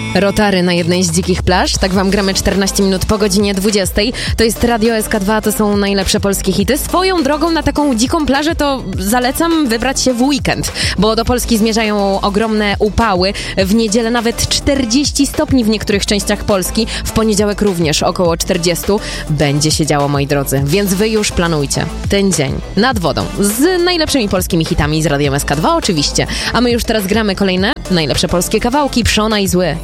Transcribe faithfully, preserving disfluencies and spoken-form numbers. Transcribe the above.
Rotary na jednej z dzikich plaż. Tak wam gramy czternaście minut po godzinie dwudziestej. To jest Radio S K dwa, to są najlepsze polskie hity. Swoją drogą na taką dziką plażę to zalecam wybrać się w weekend, bo do Polski zmierzają ogromne upały. W niedzielę nawet czterdzieści stopni w niektórych częściach Polski. W poniedziałek również około czterdzieści. Będzie się działo, moi drodzy. Więc wy już planujcie ten dzień nad wodą z najlepszymi polskimi hitami z Radiem S K dwa oczywiście. A my już teraz gramy kolejne najlepsze polskie kawałki. Przona i Zły.